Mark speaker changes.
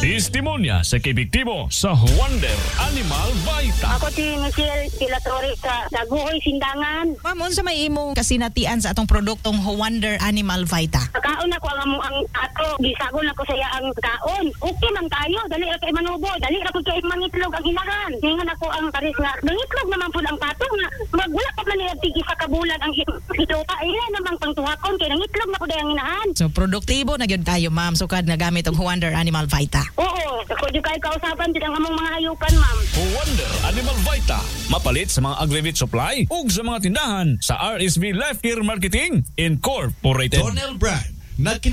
Speaker 1: Testimonya sa kibiktibo sa Wonder Animal Vita.
Speaker 2: Ako si Michelle Pilatori sa Daguhoy, Sindangan.
Speaker 3: Ma'am, unsa may imong kasinatian sa atong produktong Wonder Animal Vita?
Speaker 2: Kaon ako ang ato, gisagol ako saya ang kaon. Okay man tayo, dali ra kay manubo, dali ra kay mangitlog ang inahan. Ningon ako ang paris nga, mangitlog naman pud ang patong nga magwala pa man niya tigi sa kabulan ang ito pa iya namang pangtuhakon kay nangitlog na pud ang inahan.
Speaker 3: So produktibo na gyud kayo, ma'am, sukad na gamit ang Wonder Animal Vita.
Speaker 2: Oo, ako di kay kausapan din ang among mga hayupan, ma'am.
Speaker 1: Wonder Animal Vita. Mapalit sa mga agri-vet supply ug sa mga tindahan sa RSV Life Care Marketing Incorporated.
Speaker 4: Donnell Brand.